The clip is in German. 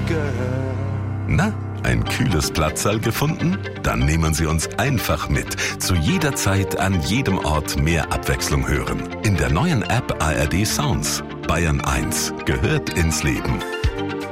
gehört. Na, ein kühles Platzsaal gefunden? Dann nehmen Sie uns einfach mit. Zu jeder Zeit, an jedem Ort mehr Abwechslung hören. In der neuen App ARD Sounds. Bayern 1 gehört ins Leben.